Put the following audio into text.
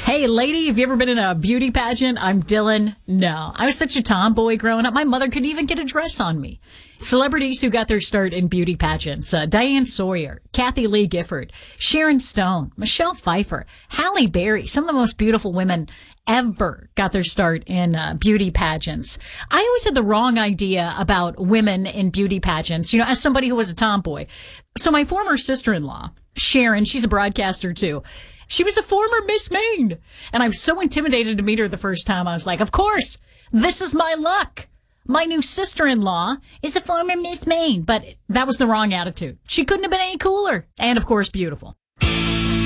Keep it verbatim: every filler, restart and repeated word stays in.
Hey, lady, have you ever been in a beauty pageant? I'm Dylan. No, I was such a tomboy growing up. My mother couldn't even get a dress on me. Celebrities who got their start in beauty pageants. Uh, Diane Sawyer, Kathy Lee Gifford, Sharon Stone, Michelle Pfeiffer, Halle Berry. Some of the most beautiful women ever got their start in uh, beauty pageants. I always had the wrong idea about women in beauty pageants, you know, as somebody who was a tomboy. So my former sister-in-law, Sharon, she's a broadcaster too. She was a former Miss Maine. And I was so intimidated to meet her the first time. I was like, of course, this is my luck. My new sister-in-law is a former Miss Maine. But that was the wrong attitude. She couldn't have been any cooler. And, of course, beautiful.